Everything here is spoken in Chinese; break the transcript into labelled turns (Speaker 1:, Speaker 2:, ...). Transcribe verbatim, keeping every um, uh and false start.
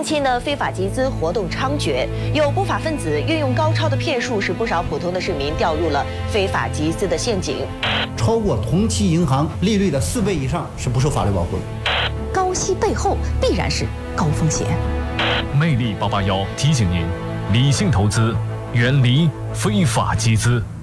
Speaker 1: 近期呢，非法集资活动猖獗，有不法分子运用高超的骗术，使不少普通的市民掉入了非法集资的陷阱。
Speaker 2: 超过同期银行利率的四倍以上是不受法律保护的。
Speaker 3: 高息背后必然是高风险。
Speaker 4: 魅力八八幺提醒您：理性投资，远离非法集资。